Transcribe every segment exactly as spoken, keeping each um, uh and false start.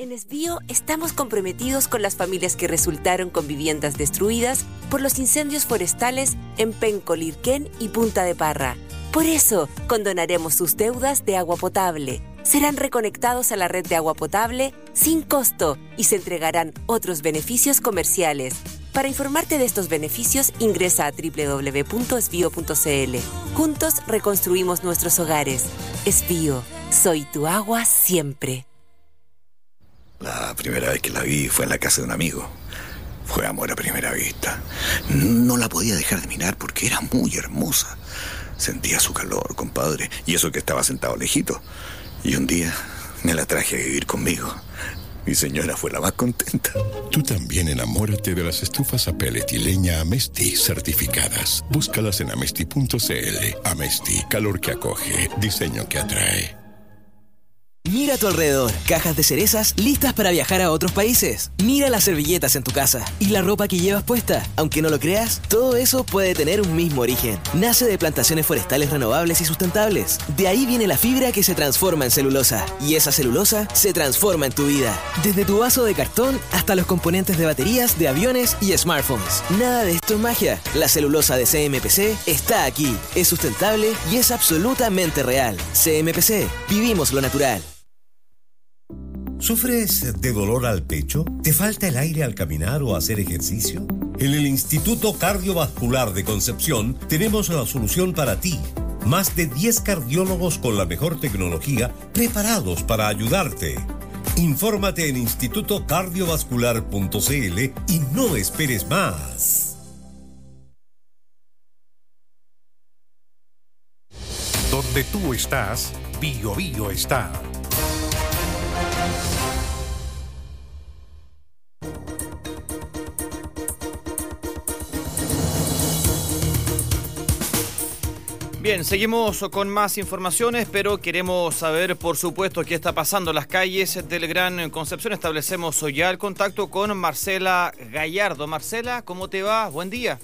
En Esbío estamos comprometidos con las familias que resultaron con viviendas destruidas por los incendios forestales en Penco, Lirquén y Punta de Parra. Por eso, condonaremos sus deudas de agua potable. Serán reconectados a la red de agua potable sin costo y se entregarán otros beneficios comerciales. Para informarte de estos beneficios, ingresa a doble u doble u doble u punto esbío punto ce ele. Juntos reconstruimos nuestros hogares. Esbío, soy tu agua siempre. La primera vez que la vi fue en la casa de un amigo. Fue amor a primera vista. No la podía dejar de mirar porque era muy hermosa. Sentía su calor, compadre, y eso que estaba sentado lejito. Y un día me la traje a vivir conmigo. Mi señora fue la más contenta. Tú también enamórate de las estufas a pellet y leña Amesti certificadas. Búscalas en amesti punto ce ele. Amesti, calor que acoge, diseño que atrae. Mira a tu alrededor, cajas de cerezas listas para viajar a otros países. Mira las servilletas en tu casa y la ropa que llevas puesta. Aunque no lo creas, todo eso puede tener un mismo origen. Nace de plantaciones forestales renovables y sustentables. De ahí viene la fibra que se transforma en celulosa. Y esa celulosa se transforma en tu vida. Desde tu vaso de cartón hasta los componentes de baterías, de aviones y smartphones. Nada de esto es magia. La celulosa de ce eme pe ce está aquí. Es sustentable y es absolutamente real. ce eme pe ce. Vivimos lo natural. ¿Sufres de dolor al pecho? ¿Te falta el aire al caminar o hacer ejercicio? En el Instituto Cardiovascular de Concepción tenemos la solución para ti. Más de diez cardiólogos con la mejor tecnología preparados para ayudarte. Infórmate en instituto cardiovascular punto ce ele y no esperes más. Donde tú estás, Bio Bio está. Bien, seguimos con más informaciones, pero queremos saber, por supuesto, qué está pasando en las calles del Gran Concepción. Establecemos ya el contacto con Marcela Gallardo. Marcela, ¿cómo te va? Buen día.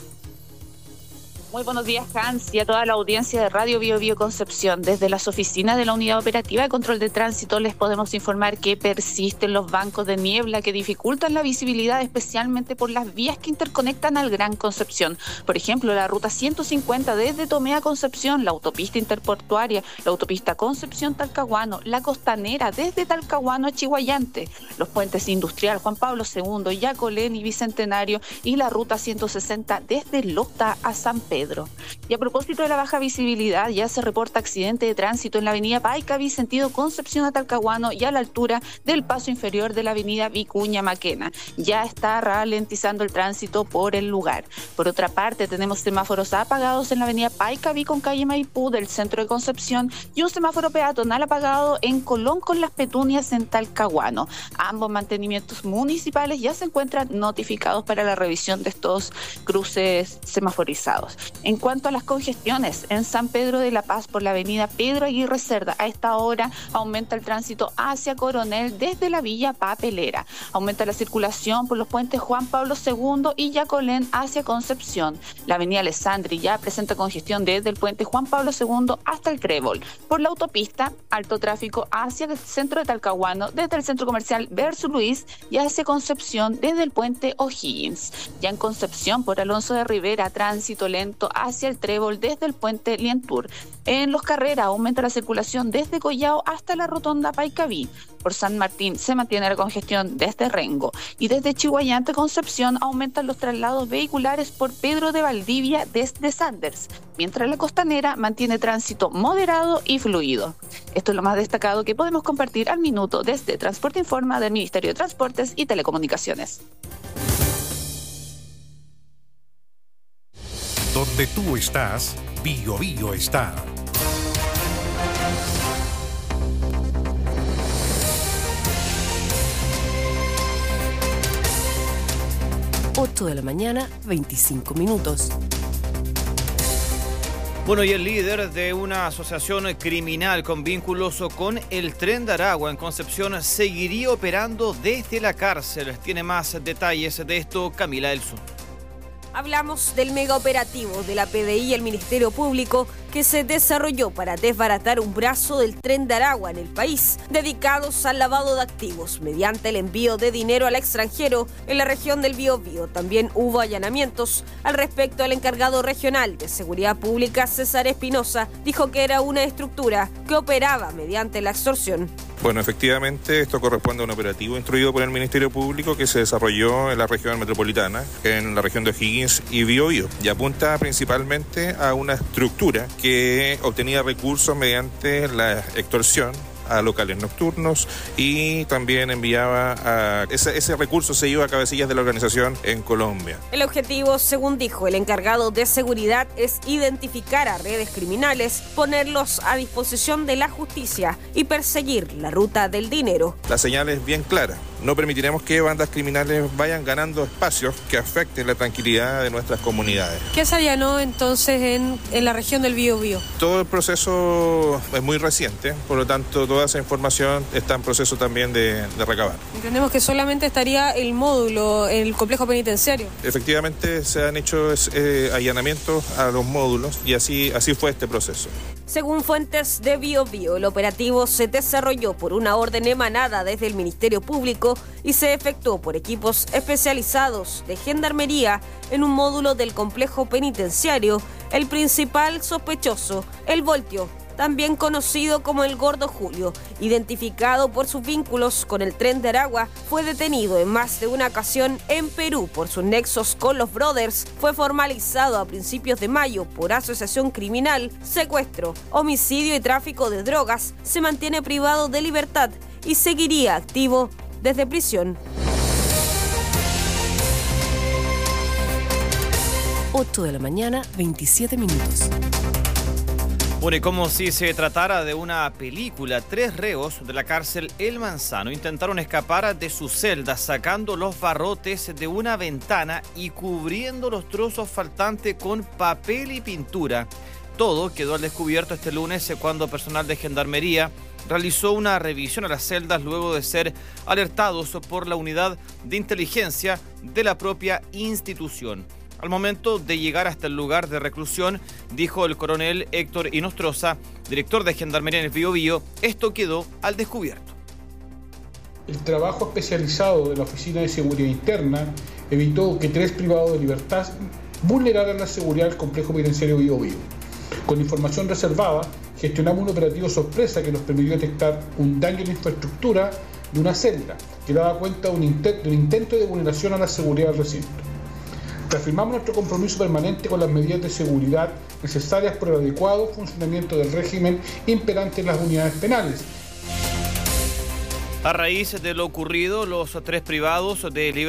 Muy buenos días, Hans, y a toda la audiencia de Radio Bio Bio Concepción. Desde las oficinas de la Unidad Operativa de Control de Tránsito les podemos informar que persisten los bancos de niebla que dificultan la visibilidad, especialmente por las vías que interconectan al Gran Concepción. Por ejemplo, la ruta ciento cincuenta desde Tomé a Concepción, la autopista interportuaria, la autopista Concepción-Talcahuano, la costanera desde Talcahuano a Chiguayante, los puentes Industrial Juan Pablo segundo, Yacolén y Bicentenario, y la ruta ciento sesenta desde Lota a San Pedro. Y a propósito de la baja visibilidad, ya se reporta accidente de tránsito en la avenida Paicaví, sentido Concepción a Talcahuano, y a la altura del paso inferior de la avenida Vicuña Maquena. Ya está ralentizando el tránsito por el lugar. Por otra parte, tenemos semáforos apagados en la avenida Paicaví con calle Maipú del centro de Concepción y un semáforo peatonal apagado en Colón con las Petunias en Talcahuano. Ambos mantenimientos municipales ya se encuentran notificados para la revisión de estos cruces semaforizados. En cuanto a las congestiones, en San Pedro de la Paz por la avenida Pedro Aguirre Cerda, a esta hora aumenta el tránsito hacia Coronel desde la Villa Papelera. Aumenta la circulación por los puentes Juan Pablo segundo y Yacolén hacia Concepción. La avenida Alessandri ya presenta congestión desde el puente Juan Pablo segundo hasta el Crébol. Por la autopista, alto tráfico hacia el centro de Talcahuano, desde el centro comercial Versus Luis y hacia Concepción desde el puente O'Higgins. Ya en Concepción, por Alonso de Rivera, tránsito lento hacia el Trébol desde el puente Lientur. En Los Carreras aumenta la circulación desde Collao hasta la rotonda Paicaví. Por San Martín se mantiene la congestión desde Rengo. Y desde Chiguayante, Concepción, aumentan los traslados vehiculares por Pedro de Valdivia desde Sanders, mientras la costanera mantiene tránsito moderado y fluido. Esto es lo más destacado que podemos compartir al minuto desde Transporte Informa del Ministerio de Transportes y Telecomunicaciones. Donde tú estás, Bio Bio está. ocho de la mañana, veinticinco minutos. Bueno, y el líder de una asociación criminal con vínculos con el Tren de Aragua en Concepción seguiría operando desde la cárcel. Tiene más detalles de esto Camila Elson. Hablamos del megaoperativo de la P D I y el Ministerio Público que se desarrolló para desbaratar un brazo del Tren de Aragua en el país, dedicados al lavado de activos mediante el envío de dinero al extranjero en la región del Biobío. También hubo allanamientos. Al respecto, el encargado regional de Seguridad Pública, César Espinosa, dijo que era una estructura que operaba mediante la extorsión. Bueno, efectivamente, esto corresponde a un operativo instruido por el Ministerio Público que se desarrolló en la región metropolitana, en la región de O'Higgins y Biobío, y apunta principalmente a una estructura que obtenía recursos mediante la extorsión a locales nocturnos y también enviaba a... Ese, ese recurso se iba a cabecillas de la organización en Colombia. El objetivo, según dijo el encargado de seguridad, es identificar a redes criminales, ponerlos a disposición de la justicia y perseguir la ruta del dinero. La señal es bien clara. No permitiremos que bandas criminales vayan ganando espacios que afecten la tranquilidad de nuestras comunidades. ¿Qué se allanó entonces en, en la región del Biobío? Todo el proceso es muy reciente, por lo tanto toda esa información está en proceso también de, de recabar. Entendemos que solamente estaría el módulo, el complejo penitenciario. Efectivamente se han hecho eh, allanamientos a los módulos y así, así fue este proceso. Según fuentes de Biobío, el operativo se desarrolló por una orden emanada desde el Ministerio Público y se efectuó por equipos especializados de gendarmería en un módulo del complejo penitenciario. El principal sospechoso, el Voltio, también conocido como el Gordo Julio, identificado por sus vínculos con el Tren de Aragua, fue detenido en más de una ocasión en Perú por sus nexos con los Brothers. Fue formalizado a principios de mayo por asociación criminal, secuestro, homicidio y tráfico de drogas. Se mantiene privado de libertad y seguiría activo desde prisión. ocho de la mañana, veintisiete minutos. Bueno, y como si se tratara de una película, tres reos de la cárcel El Manzano intentaron escapar de su celda sacando los barrotes de una ventana y cubriendo los trozos faltantes con papel y pintura. Todo quedó al descubierto este lunes cuando personal de Gendarmería realizó una revisión a las celdas luego de ser alertados por la unidad de inteligencia de la propia institución. Al momento de llegar hasta el lugar de reclusión, dijo el coronel Héctor Inostroza, director de Gendarmería en el Biobío, esto quedó al descubierto. El trabajo especializado de la Oficina de Seguridad Interna evitó que tres privados de libertad vulneraran la seguridad del complejo penitenciario Biobío. Con información reservada, gestionamos un operativo sorpresa que nos permitió detectar un daño en la infraestructura de una celda, que daba cuenta de un intento, de un intento de vulneración a la seguridad del recinto. Reafirmamos nuestro compromiso permanente con las medidas de seguridad necesarias por el adecuado funcionamiento del régimen imperante en las unidades penales. A raíz de lo ocurrido, los tres privados de libertad